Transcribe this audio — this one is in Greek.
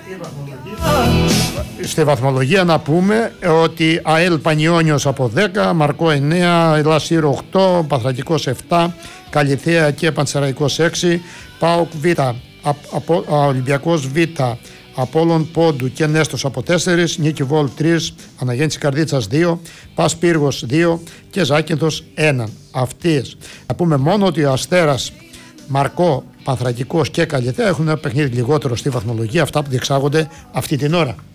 Στη βαθμολογία να πούμε ότι ΑΕΛ Πανιόνιος από 10, Μαρκό 9, Ελασσύρο 8, Παθρακικός 7, Καλιθέα και Πανσεραϊκός 6, ΠΑΟΚ Β, Ολυμπιακός Β, Απόλλων Πόντου και Νέστος από 4, Νίκη Βόλ 3, Αναγέννηση Καρδίτσας 2, Πας Πύργος 2 και Ζάκυνθος 1. Αυτές. Να πούμε μόνο ότι ο Αστέρας, Μαρκό, Πανθρακικός και Καλιθέα έχουν ένα παιχνίδι λιγότερο στη βαθμολογία, αυτά που διεξάγονται αυτή την ώρα.